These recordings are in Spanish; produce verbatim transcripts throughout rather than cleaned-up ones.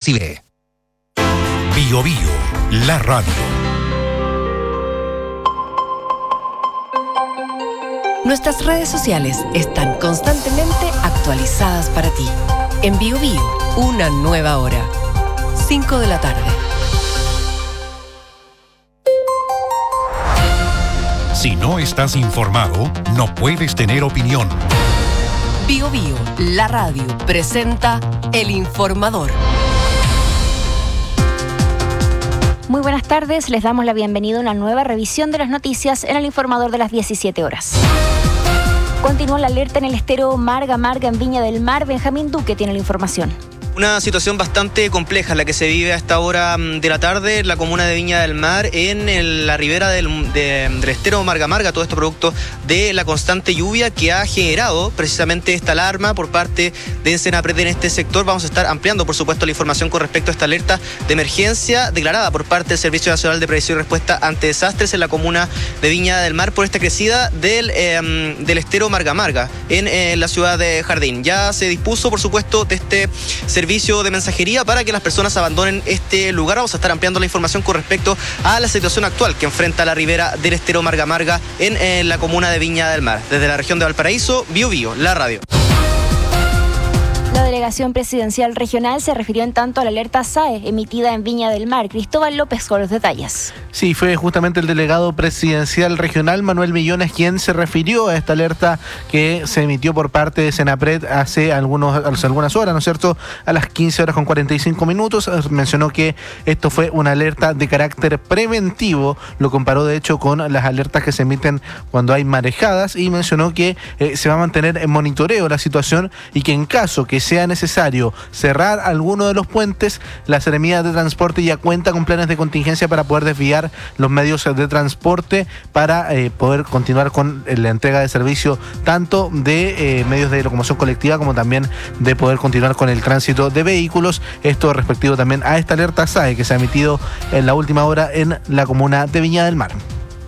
Chile. Bio Bio, la radio. Nuestras redes sociales están constantemente actualizadas para ti. En Bio Bio, una nueva hora. cinco de la tarde. Si no estás informado, no puedes tener opinión. Bio Bio, la radio, presenta El Informador. Muy buenas tardes, les damos la bienvenida a una nueva revisión de las noticias en El Informador de las diecisiete horas. Continúa la alerta en el estero Marga Marga en Viña del Mar. Benjamín Duque tiene la información. Una situación bastante compleja la que se vive a esta hora de la tarde en la comuna de Viña del Mar, en el, la ribera del, de, del estero Marga Marga. Todo esto producto de la constante lluvia que ha generado precisamente esta alarma por parte de Senapred en este sector. Vamos a estar ampliando, por supuesto, la información con respecto a esta alerta de emergencia declarada por parte del Servicio Nacional de Prevención y Respuesta ante Desastres en la comuna de Viña del Mar por esta crecida del, eh, del estero Marga Marga en eh, la ciudad de Jardín. Ya se dispuso, por supuesto, de este servicio de mensajería para que las personas abandonen este lugar. Vamos a estar ampliando la información con respecto a la situación actual que enfrenta la ribera del estero Marga Marga en, en la comuna de Viña del Mar. Desde la región de Valparaíso, Bio Bio, la radio. La delegación presidencial regional se refirió en tanto a la alerta S A E emitida en Viña del Mar. Cristóbal López con los detalles. Sí, fue justamente el delegado presidencial regional Manuel Millones quien se refirió a esta alerta que se emitió por parte de Senapred hace, algunos, hace algunas horas, ¿no es cierto? A las quince horas con cuarenta y cinco minutos. Mencionó que esto fue una alerta de carácter preventivo. Lo comparó de hecho con las alertas que se emiten cuando hay marejadas y mencionó que eh, se va a mantener en monitoreo la situación y que en caso que sea necesario cerrar alguno de los puentes, la Seremía de Transporte ya cuenta con planes de contingencia para poder desviar los medios de transporte para eh, poder continuar con la entrega de servicio tanto de eh, medios de locomoción colectiva como también de poder continuar con el tránsito de vehículos. Esto respectivo también a esta alerta S A E que se ha emitido en la última hora en la comuna de Viña del Mar.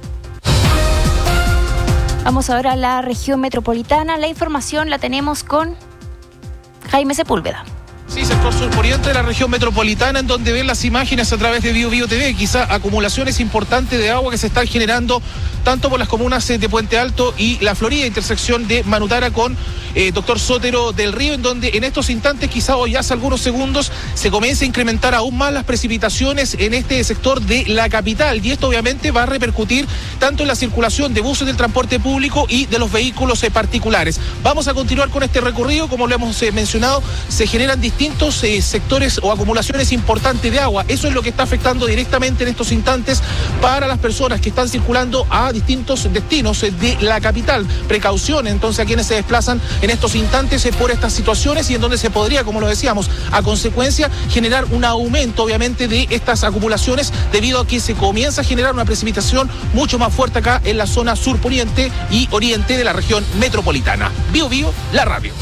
Vamos ahora a la región metropolitana. La información la tenemos con Jaime Sepúlveda. Sí, sector surponiente de la región metropolitana, en donde ven las imágenes a través de Bio Bio T V, quizá acumulaciones importantes de agua que se están generando tanto por las comunas de Puente Alto y La Florida, intersección de Manutara con eh, Doctor Sotero del Río, en donde en estos instantes, quizá hoy hace algunos segundos, se comienza a incrementar aún más las precipitaciones en este sector de la capital, y esto obviamente va a repercutir tanto en la circulación de buses del transporte público y de los vehículos eh, particulares. Vamos a continuar con este recorrido, como lo hemos eh, mencionado, se generan distintos distintos eh, sectores o acumulaciones importantes de agua. Eso es lo que está afectando directamente en estos instantes para las personas que están circulando a distintos destinos eh, de la capital. Precaución entonces a quienes se desplazan en estos instantes eh, por estas situaciones, y en donde se podría, como lo decíamos, a consecuencia generar un aumento obviamente de estas acumulaciones debido a que se comienza a generar una precipitación mucho más fuerte acá en la zona surponiente y oriente de la región metropolitana. Bio Bio, la radio.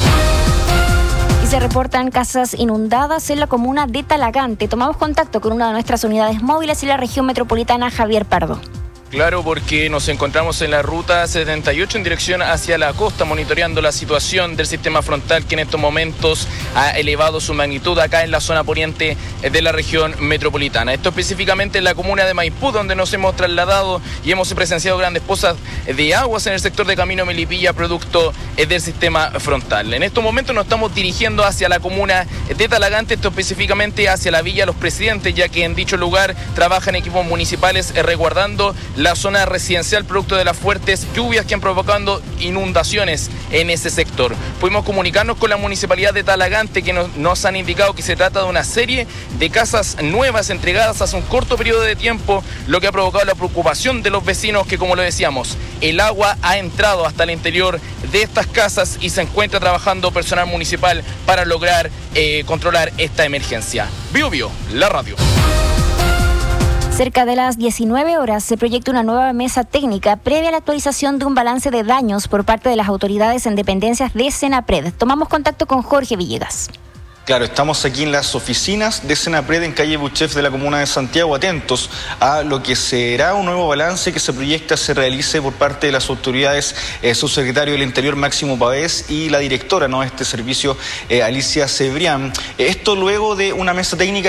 Se reportan casas inundadas en la comuna de Talagante. Tomamos contacto con una de nuestras unidades móviles en la región metropolitana, Javier Pardo. Claro, porque nos encontramos en la ruta setenta y ocho en dirección hacia la costa, monitoreando la situación del sistema frontal que en estos momentos ha elevado su magnitud acá en la zona poniente de la región metropolitana. Esto específicamente en la comuna de Maipú, donde nos hemos trasladado y hemos presenciado grandes pozas de aguas en el sector de Camino Melipilla, producto del sistema frontal. En estos momentos nos estamos dirigiendo hacia la comuna de Talagante, esto específicamente hacia la Villa Los Presidentes, ya que en dicho lugar trabajan equipos municipales resguardando la zona residencial producto de las fuertes lluvias que han provocado inundaciones en ese sector. Pudimos comunicarnos con la municipalidad de Talagante, que nos, nos han indicado que se trata de una serie de casas nuevas entregadas hace un corto periodo de tiempo, lo que ha provocado la preocupación de los vecinos que, como lo decíamos, el agua ha entrado hasta el interior de estas casas y se encuentra trabajando personal municipal para lograr eh, controlar esta emergencia. Bio Bio, la radio. Cerca de las diecinueve horas se proyecta una nueva mesa técnica previa a la actualización de un balance de daños por parte de las autoridades en dependencias de Senapred. Tomamos contacto con Jorge Villegas. Claro, estamos aquí en las oficinas de Senapred en calle Buchef de la comuna de Santiago, atentos a lo que será un nuevo balance que se proyecta se realice por parte de las autoridades, eh, subsecretario del Interior Máximo Pavés y la directora, ¿no?, de este servicio, eh, Alicia Cebrián. Esto luego de una mesa técnica